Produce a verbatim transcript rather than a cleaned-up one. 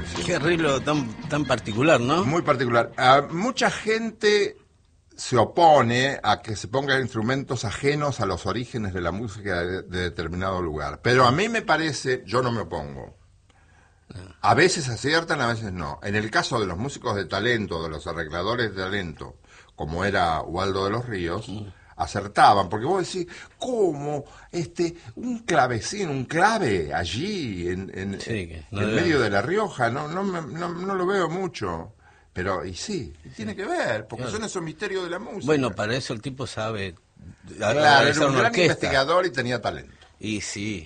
Qué arreglo tan, tan particular, ¿no? Muy particular. A mucha gente se opone a que se pongan instrumentos ajenos a los orígenes de la música de, de determinado lugar. Pero a mí me parece, yo no me opongo. A veces aciertan, a veces no. En el caso de los músicos de talento, de los arregladores de talento, como era Waldo de los Ríos, acertaban, porque vos decís, ¿cómo? Este, un clavecín, un clave allí, en, en, Sí, que no en debe- medio de La Rioja, no, no, me- no, no lo veo mucho. Pero, y sí, y tiene que ver, porque Claro. son esos misterios de la música. Bueno, para eso el tipo sabe claro, analizar era un una gran orquesta. investigador y tenía talento. Y sí,